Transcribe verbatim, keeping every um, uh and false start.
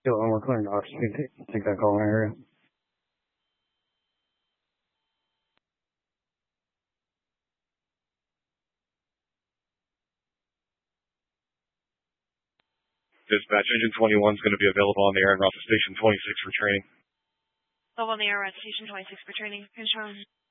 Dylan, we're clearing off. You can take, take that call area. Dispatch, Engine twenty-one is going to be available on the air and route to Station twenty-six for training. Available on the air at Station twenty-six for training. Control.